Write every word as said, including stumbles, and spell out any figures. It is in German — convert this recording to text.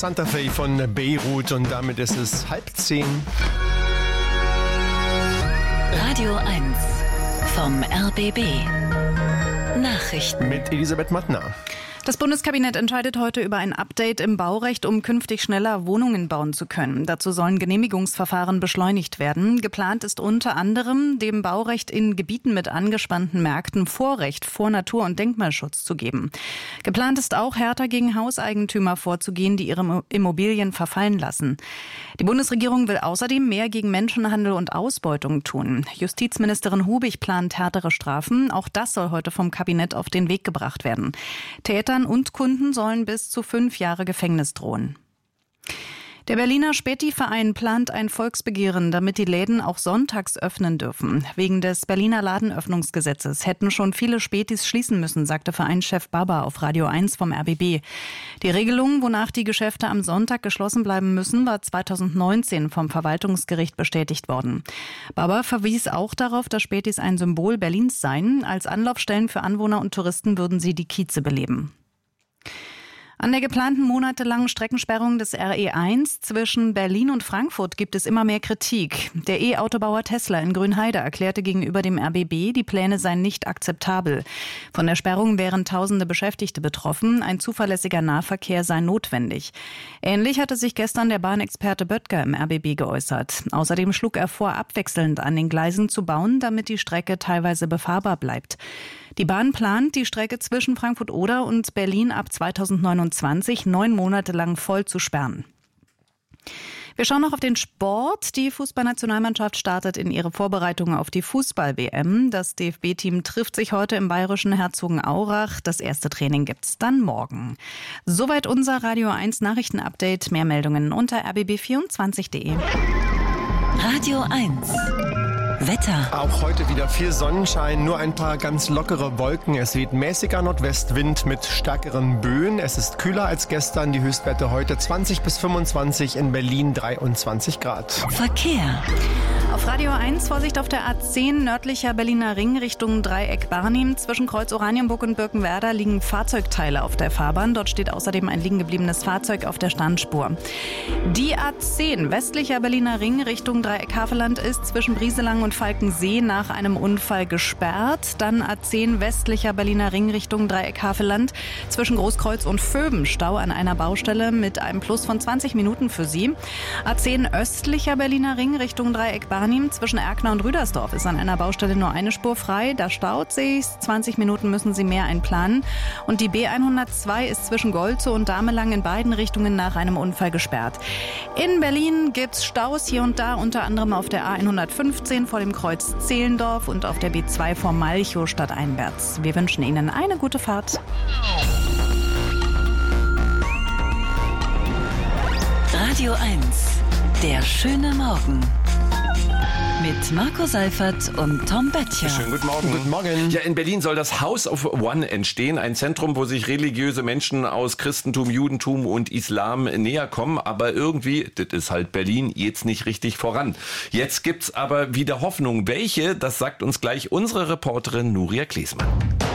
Santa Fe von Beirut und damit ist es halb zehn. Radio eins vom R B B. Nachrichten mit Elisabeth Mattner. Das Bundeskabinett entscheidet heute über ein Update im Baurecht, um künftig schneller Wohnungen bauen zu können. Dazu sollen Genehmigungsverfahren beschleunigt werden. Geplant ist unter anderem, dem Baurecht in Gebieten mit angespannten Märkten Vorrecht vor Natur- und Denkmalschutz zu geben. Geplant ist auch, härter gegen Hauseigentümer vorzugehen, die ihre Immobilien verfallen lassen. Die Bundesregierung will außerdem mehr gegen Menschenhandel und Ausbeutung tun. Justizministerin Hubig plant härtere Strafen. Auch das soll heute vom Kabinett auf den Weg gebracht werden. Täter und Kunden sollen bis zu fünf Jahre Gefängnis drohen. Der Berliner Späti-Verein plant ein Volksbegehren, damit die Läden auch sonntags öffnen dürfen. Wegen des Berliner Ladenöffnungsgesetzes hätten schon viele Spätis schließen müssen, sagte Vereinschef Baba auf Radio eins vom R B B. Die Regelung, wonach die Geschäfte am Sonntag geschlossen bleiben müssen, war zweitausendneunzehn vom Verwaltungsgericht bestätigt worden. Baba verwies auch darauf, dass Spätis ein Symbol Berlins seien. Als Anlaufstellen für Anwohner und Touristen würden sie die Kieze beleben. An der geplanten monatelangen Streckensperrung des R E eins zwischen Berlin und Frankfurt gibt es immer mehr Kritik. Der E-Autobauer Tesla in Grünheide erklärte gegenüber dem R B B, die Pläne seien nicht akzeptabel. Von der Sperrung wären tausende Beschäftigte betroffen, ein zuverlässiger Nahverkehr sei notwendig. Ähnlich hatte sich gestern der Bahnexperte Böttger im R B B geäußert. Außerdem schlug er vor, abwechselnd an den Gleisen zu bauen, damit die Strecke teilweise befahrbar bleibt. Die Bahn plant, die Strecke zwischen Frankfurt-Oder und Berlin ab zweitausendneunundzwanzig neun Monate lang voll zu sperren. Wir schauen noch auf den Sport. Die Fußballnationalmannschaft startet in ihre Vorbereitungen auf die Fußball-W M. Das D F B-Team trifft sich heute im bayerischen Herzogenaurach. Das erste Training gibt's dann morgen. Soweit unser Radio eins Nachrichtenupdate. Mehr Meldungen unter r b b vierundzwanzig punkt d e. Radio eins Wetter. Auch heute wieder viel Sonnenschein, nur ein paar ganz lockere Wolken. Es weht mäßiger Nordwestwind mit stärkeren Böen. Es ist kühler als gestern. Die Höchstwerte heute zwanzig bis fünfundzwanzig, in Berlin dreiundzwanzig Grad. Verkehr. Auf Radio eins Vorsicht auf der A zehn, nördlicher Berliner Ring Richtung Dreieck Barnim. Zwischen Kreuz Oranienburg und Birkenwerder liegen Fahrzeugteile auf der Fahrbahn. Dort steht außerdem ein liegen gebliebenes Fahrzeug auf der Standspur. Die A zehn, westlicher Berliner Ring Richtung Dreieck Havelland ist zwischen Brieselang und Falkensee nach einem Unfall gesperrt. Dann A zehn, westlicher Berliner Ring Richtung Dreieck Havelland zwischen Großkreuz und Vöben. Stau an einer Baustelle mit einem Plus von zwanzig Minuten für Sie. A zehn, östlicher Berliner Ring Richtung Dreieck Barnim zwischen Erkner und Rüdersdorf ist an einer Baustelle nur eine Spur frei. Da staut sich's. zwanzig Minuten müssen Sie mehr einplanen. Und die B hundertzwei ist zwischen Golze und Damelang in beiden Richtungen nach einem Unfall gesperrt. In Berlin gibt's Staus hier und da, unter anderem auf der A hundertfünfzehn vor dem Kreuz Zehlendorf und auf der B zwei vor Malchow stadteinwärts. Wir wünschen Ihnen eine gute Fahrt. Radio eins, der schöne Morgen. Mit Marco Seifert und Tom Böttcher. Schönen guten Morgen. Guten Morgen. Ja, in Berlin soll das House of One entstehen. Ein Zentrum, wo sich religiöse Menschen aus Christentum, Judentum und Islam näher kommen. Aber irgendwie, das ist halt Berlin, jetzt nicht richtig voran. Jetzt gibt's aber wieder Hoffnung. Welche, das sagt uns gleich unsere Reporterin Nuria Klesmann.